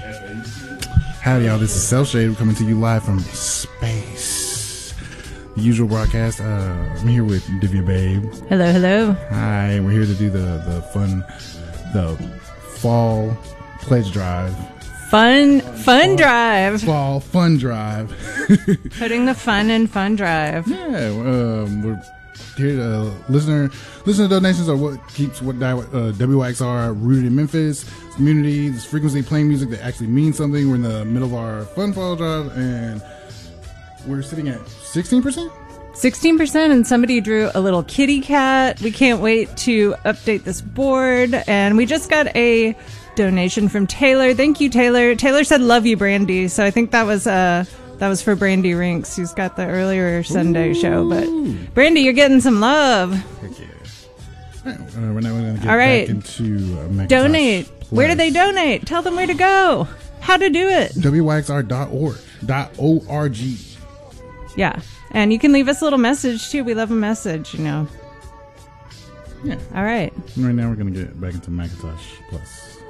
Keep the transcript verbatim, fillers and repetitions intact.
Howdy, y'all. This is Cell Shade coming to you live from space. The usual broadcast. Uh, I'm here with Divya Babe. Hello, hello. Hi. We're here to do the, the fun, the fall pledge drive. Fun, fun, fun drive. Fall fun drive. Putting the fun in fun drive. Yeah. Um, we're here. Uh, listener, listener donations are what keeps what uh, W Y X R rooted in Memphis. Community, this frequency playing music that actually means something. We're in the middle of our fun fall drive, and we're sitting at sixteen percent. sixteen percent, and somebody drew a little kitty cat. We can't wait to update this board, and we just got a donation from Taylor. Thank you, Taylor. Taylor said, "Love you, Brandy." So I think that was uh that was for Brandy Rinks, who's got the earlier Sunday Ooh. show. But Brandy, you're getting some love. Heck yeah. All right, uh, we're now going to get All right. back into uh, Macintosh donate. Plus. Where do they donate? Tell them where to go. How to do it. W Y X R dot org. O R G. Yeah. And you can leave us a little message, too. We love a message, you know. Yeah. All right. And right now we're going to get back into Macintosh Plus.